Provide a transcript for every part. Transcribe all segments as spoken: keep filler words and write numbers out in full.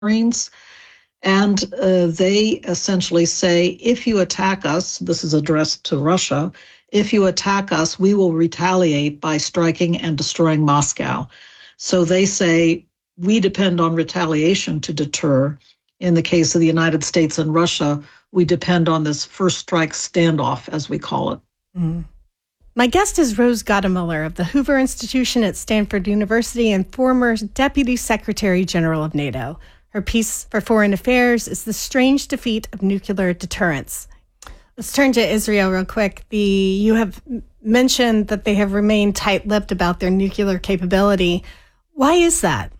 submarines. And uh, they essentially say, if you attack us, this is addressed to Russia, if you attack us, we will retaliate by striking and destroying Moscow. So they say, we depend on retaliation to deter. In the case of the United States and Russia, we depend on this first strike standoff, as we call it. Mm. My guest is Rose Gottemoeller of the Hoover Institution at Stanford University and former Deputy Secretary General of NATO. Her piece for Foreign Affairs is The Strange Defeat of Nuclear Deterrence. Let's turn to Israel real quick. The You have mentioned that they have remained tight-lipped about their nuclear capability. Why is that?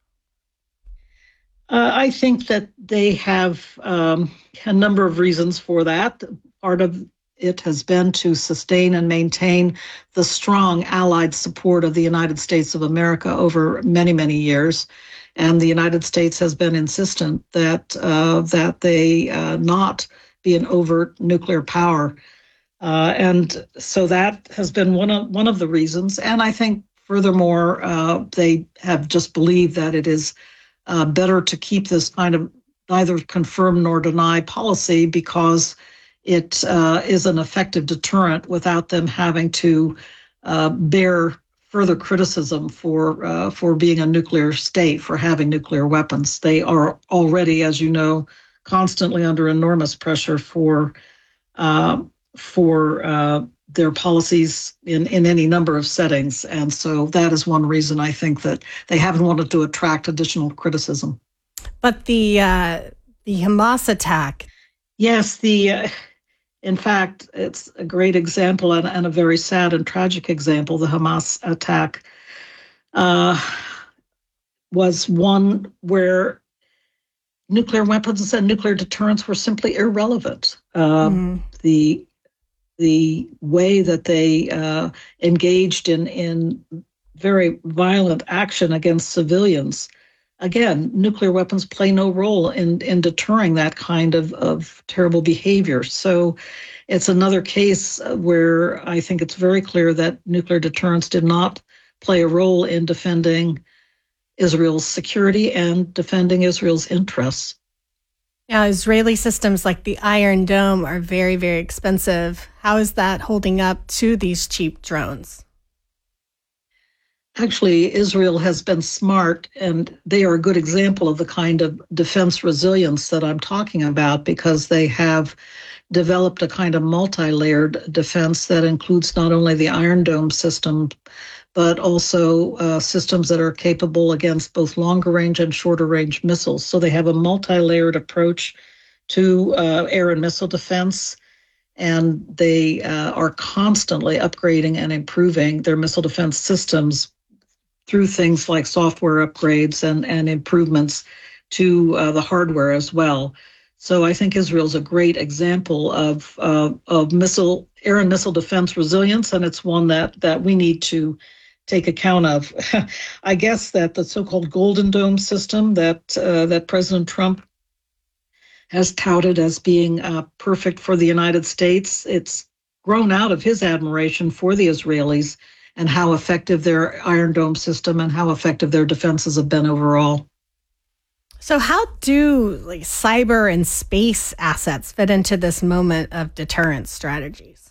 Uh, I think that they have um, a number of reasons for that. Part of it has been to sustain and maintain the strong allied support of the United States of America over many, many years. And the United States has been insistent that uh, that they uh, not be an overt nuclear power. Uh, and so that has been one of one of the reasons. And I think furthermore, uh, they have just believed that it is uh, better to keep this kind of neither confirm nor deny policy because it uh, is an effective deterrent without them having to uh, bear further criticism for uh, for being a nuclear state, for having nuclear weapons. They are already, as you know, constantly under enormous pressure for uh, for uh, their policies in, in any number of settings. And so that is one reason I think that they haven't wanted to attract additional criticism. But the uh, the Hamas attack. Yes, the uh, in fact, it's a great example and, and a very sad and tragic example. The Hamas attack uh, was one where nuclear weapons and nuclear deterrence were simply irrelevant. Uh, mm. The the way that they uh, engaged in in very violent action against civilians. Again, nuclear weapons play no role in, in deterring that kind of, of terrible behavior. So it's another case where I think it's very clear that nuclear deterrence did not play a role in defending Israel's security and defending Israel's interests. Now, Israeli systems like the Iron Dome are very, very expensive. How is that holding up to these cheap drones? Actually, Israel has been smart, and they are a good example of the kind of defense resilience that I'm talking about because they have developed a kind of multi-layered defense that includes not only the Iron Dome system, but also uh, systems that are capable against both longer range and shorter range missiles. So they have a multi-layered approach to uh, air and missile defense, and they uh, are constantly upgrading and improving their missile defense systems through things like software upgrades and, and improvements to uh, the hardware as well. So I think Israel's a great example of uh, of missile air and missile defense resilience, and it's one that that we need to take account of. I guess that the so-called Golden Dome system that uh, that President Trump has touted as being uh, perfect for the United States, it's grown out of his admiration for the Israelis and how effective their Iron Dome system and how effective their defenses have been overall. So how do like cyber and space assets fit into this moment of deterrence strategies?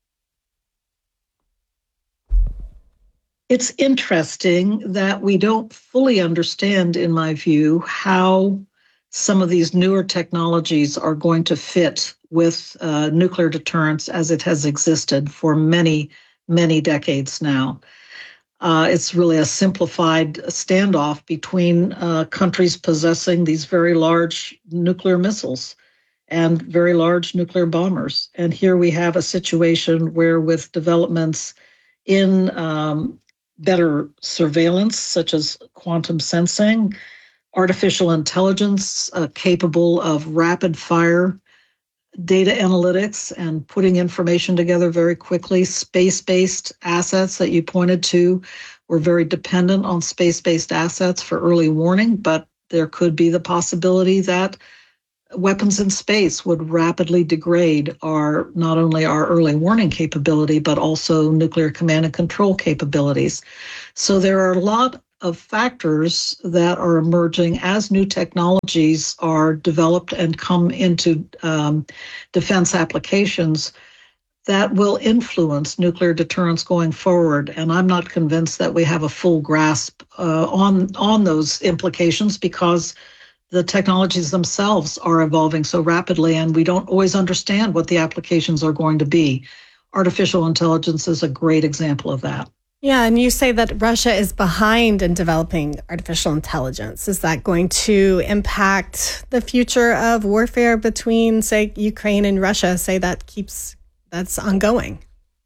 It's interesting that we don't fully understand, in my view, how some of these newer technologies are going to fit with uh, nuclear deterrence as it has existed for many many decades now. Uh, it's really a simplified standoff between uh, countries possessing these very large nuclear missiles and very large nuclear bombers. And here we have a situation where with developments in um, better surveillance, such as quantum sensing, artificial intelligence uh, capable of rapid fire data analytics and putting information together very quickly. Space-based assets that you pointed to, we're very dependent on space-based assets for early warning, but there could be the possibility that weapons in space would rapidly degrade our not only our early warning capability, but also nuclear command and control capabilities. So there are a lot of factors that are emerging as new technologies are developed and come into um, defense applications that will influence nuclear deterrence going forward. And I'm not convinced that we have a full grasp uh, on, on those implications because the technologies themselves are evolving so rapidly and we don't always understand what the applications are going to be. Artificial intelligence is a great example of that. Yeah, and you say that Russia is behind in developing artificial intelligence. Is that going to impact the future of warfare between, say, Ukraine and Russia? Say that keeps, that's ongoing.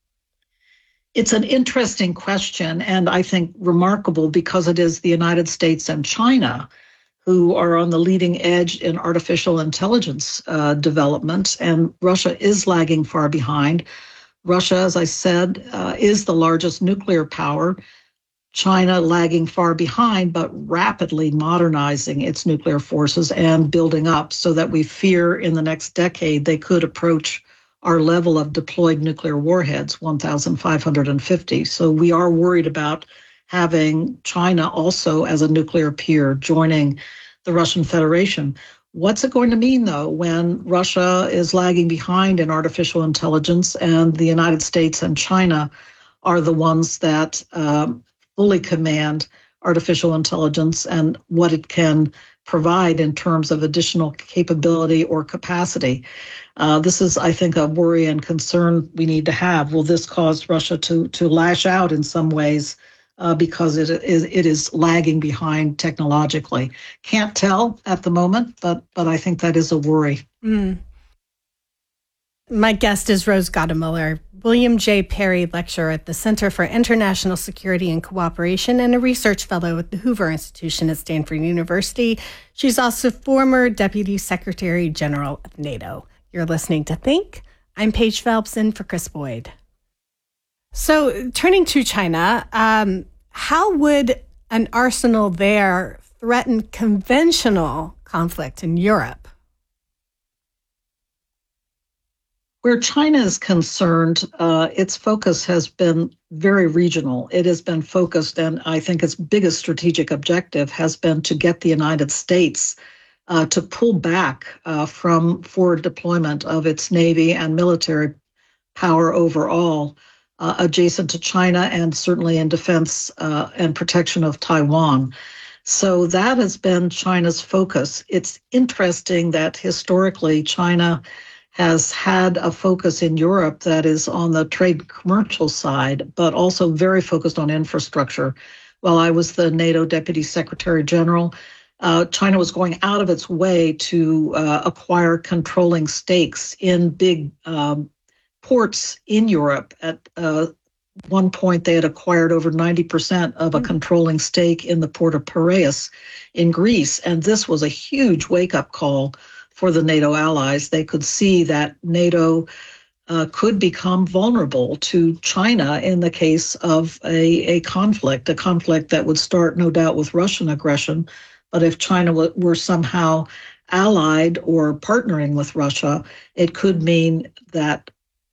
It's an interesting question, and I think remarkable because it is the United States and China who are on the leading edge in artificial intelligence uh, development, and Russia is lagging far behind. Russia, as I said, uh, is the largest nuclear power. China lagging far behind, but rapidly modernizing its nuclear forces and building up so that we fear in the next decade they could approach our level of deployed nuclear warheads, one thousand five hundred fifty. So we are worried about having China also as a nuclear peer joining the Russian Federation. What's it going to mean, though, when Russia is lagging behind in artificial intelligence and the United States and China are the ones that um, fully command artificial intelligence and what it can provide in terms of additional capability or capacity? Uh, this is, I think, a worry and concern we need to have. Will this cause Russia to, to lash out in some ways Uh, because it is it is lagging behind technologically? Can't tell at the moment, but but I think that is a worry. Mm. My guest is Rose Gottemoeller, William J. Perry Lecturer at the Center for International Security and Cooperation and a research fellow at the Hoover Institution at Stanford University. She's also former Deputy Secretary General of NATO. You're listening to Think. I'm Paige Phelps in for Chris Boyd. So turning to China, um, how would an arsenal there threaten conventional conflict in Europe? Where China is concerned, uh, its focus has been very regional. It has been focused, and I think its biggest strategic objective has been to get the United States uh, to pull back uh, from forward deployment of its Navy and military power overall, Uh, adjacent to China and certainly in defense uh, and protection of Taiwan. So that has been China's focus. It's interesting that historically China has had a focus in Europe that is on the trade commercial side, but also very focused on infrastructure. While I was the NATO Deputy Secretary General, uh, China was going out of its way to uh, acquire controlling stakes in big um, ports in Europe. At uh, one point, they had acquired over ninety percent of a controlling stake in the port of Piraeus in Greece. And this was a huge wake-up call for the NATO allies. They could see that NATO uh, could become vulnerable to China in the case of a, a conflict, a conflict that would start, no doubt, with Russian aggression. But if China w- were somehow allied or partnering with Russia, it could mean that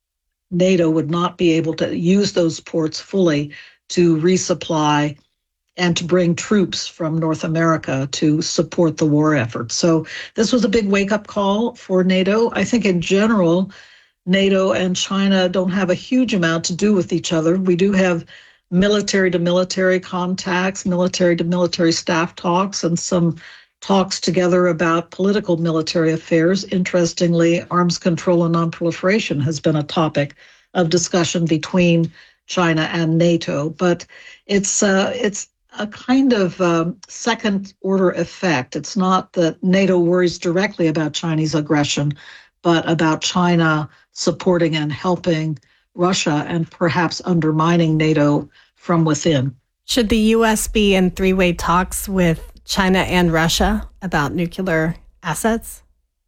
NATO would not be able to use those ports fully to resupply and to bring troops from North America to support the war effort. So this was a big wake-up call for NATO. I think in general, NATO and China don't have a huge amount to do with each other. We do have military-to-military contacts, military-to-military staff talks, and some talks together about political military affairs. Interestingly, arms control and nonproliferation has been a topic of discussion between China and NATO, but it's uh, it's a kind of um, second order effect. It's not that NATO worries directly about Chinese aggression, but about China supporting and helping Russia and perhaps undermining NATO from within. Should the U S be in three-way talks with China and Russia about nuclear assets?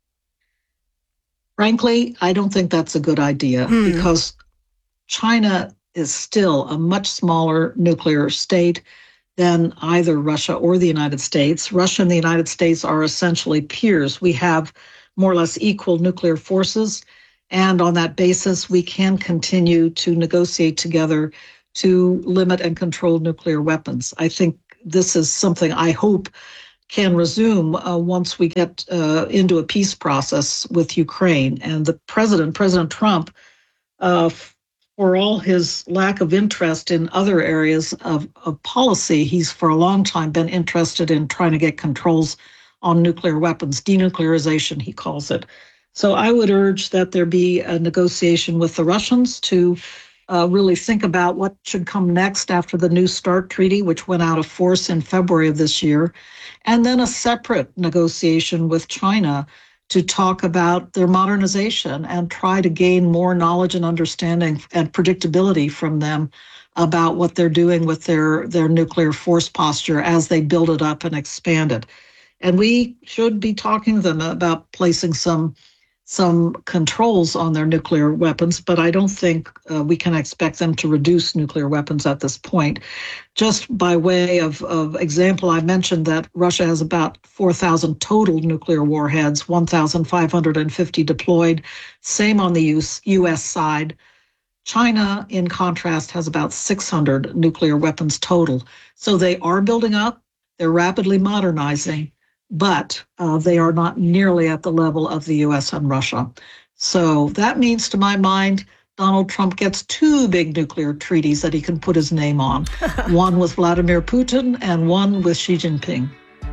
Frankly, I don't think that's a good idea Hmm. because China is still a much smaller nuclear state than either Russia or the United States. Russia and the United States are essentially peers. We have more or less equal nuclear forces, and on that basis, we can continue to negotiate together to limit and control nuclear weapons. I think this is something I hope can resume uh, once we get uh, into a peace process with Ukraine. And the president, President Trump, uh, for all his lack of interest in other areas of, of policy, he's for a long time been interested in trying to get controls on nuclear weapons, denuclearization, he calls it. So I would urge that there be a negotiation with the Russians to uh, really think about what should come next after the New START treaty, which went out of force in February of this year, and then a separate negotiation with China to talk about their modernization and try to gain more knowledge and understanding and predictability from them about what they're doing with their, their nuclear force posture as they build it up and expand it. And we should be talking to them about placing some some controls on their nuclear weapons, but I don't think uh, we can expect them to reduce nuclear weapons at this point. Just by way of, of example, I mentioned that Russia has about four thousand total nuclear warheads, one thousand five hundred fifty deployed, same on the U S side. China, in contrast, has about six hundred nuclear weapons total. So they are building up, they're rapidly modernizing, but uh, they are not nearly at the level of the U S and Russia. So that means, to my mind, Donald Trump gets two big nuclear treaties that he can put his name on, one with Vladimir Putin and one with Xi Jinping.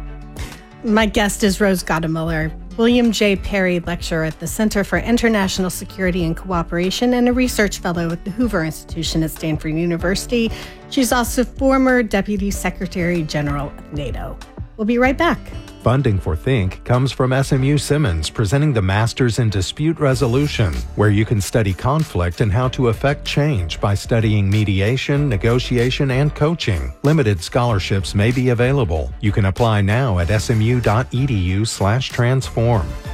My guest is Rose Gottemoeller, William J. Perry Lecturer at the Center for International Security and Cooperation and a research fellow at the Hoover Institution at Stanford University. She's also former Deputy Secretary General of NATO. We'll be right back. Funding for Think comes from S M U Simmons, presenting the Masters in Dispute Resolution, where you can study conflict and how to affect change by studying mediation, negotiation, and coaching. Limited scholarships may be available. You can apply now at smu.edu slash transform.